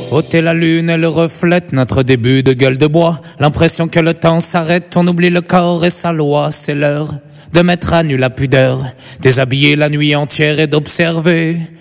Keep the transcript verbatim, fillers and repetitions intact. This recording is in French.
Ôter la lune, elle reflète notre début de gueule de bois. L'impression que le temps s'arrête, on oublie le corps et sa loi. C'est l'heure de mettre à nu la pudeur, déshabiller la nuit entière et d'observer